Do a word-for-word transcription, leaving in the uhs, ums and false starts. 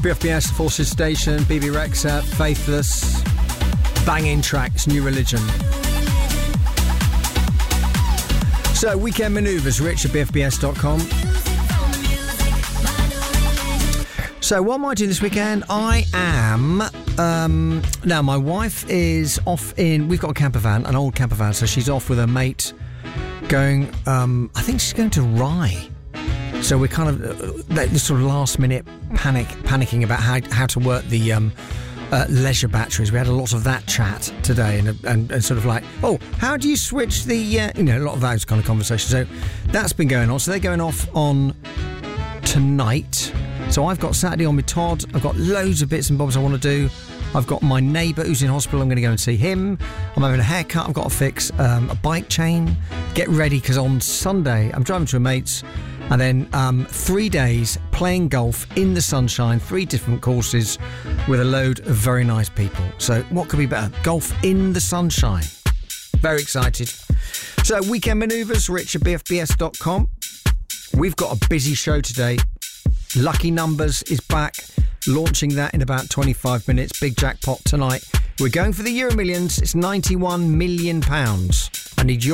B F B S, Forces Station, B B Rexa, Faithless, banging tracks, New Religion. So, Weekend Manoeuvres, Rich at B F B S dot com. So, what am I doing this weekend? I am... Um, now, my wife is off in... We've got a camper van, an old camper van, so she's off with her mate going... Um, I think she's going to Rye. So we're kind of... Uh, this sort of last-minute panic, panicking about how, how to work the um, uh, leisure batteries. We had a lot of that chat today and, and, and sort of like, oh, how do you switch the... Uh, you know, a lot of those kind of conversations. So that's been going on. So they're going off on tonight... So I've got Saturday on with Todd. I've got loads of bits and bobs I want to do. I've got my neighbour who's in hospital. I'm going to go and see him. I'm having a haircut. I've got to fix um, a bike chain. Get ready because on Sunday I'm driving to a mate's and then um, three days playing golf in the sunshine, three different courses with a load of very nice people. So what could be better? Golf in the sunshine. Very excited. So Weekend Manoeuvres, Rich at B F B S dot com. We've got a busy show today. Lucky Numbers is back, launching that in about twenty-five minutes. Big jackpot tonight. We're going for the Euro Millions. It's ninety-one million pounds. I need your